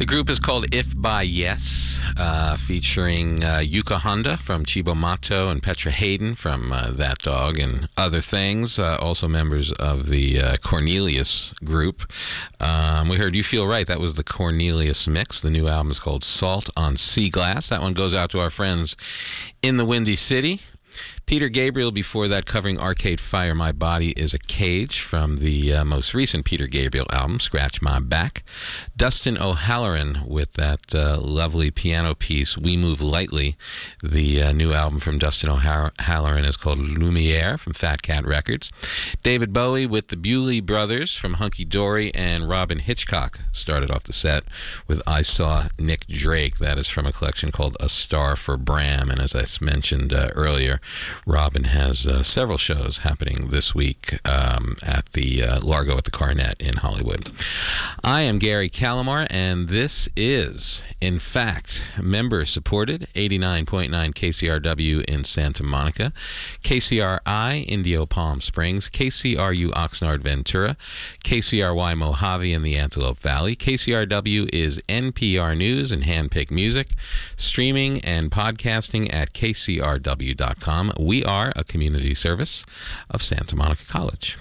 The group is called If by Yes, featuring Yuka Honda from Chibo Mato and Petra Hayden from That Dog and Other Things, also members of the Cornelius group. We heard You Feel Right. That was the Cornelius mix. The new album is called Salt on Sea Glass. That one goes out to our friends in the Windy City. Peter Gabriel, before that, covering Arcade Fire, My Body is a Cage, from the most recent Peter Gabriel album, Scratch My Back. Dustin O'Halloran with that lovely piano piece, We Move Lightly. The new album from Dustin O'Halloran is called Lumiere from Fat Cat Records. David Bowie with the Bewley Brothers from Hunky Dory, and Robin Hitchcock started off the set with I Saw Nick Drake. That is from a collection called A Star for Bram, and as I mentioned earlier, Robin has several shows happening this week at the Largo at the Carnet in Hollywood. I am Gary Calamar, and this is, in fact, member-supported 89.9 KCRW in Santa Monica, KCRI Indio Palm Springs, KCRU Oxnard Ventura, KCRY Mojave in the Antelope Valley. KCRW is NPR News and handpicked music, streaming and podcasting at kcrw.com. We are a community service of Santa Monica College.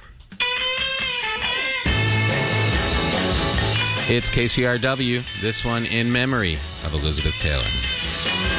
It's KCRW, this one in memory of Elizabeth Taylor.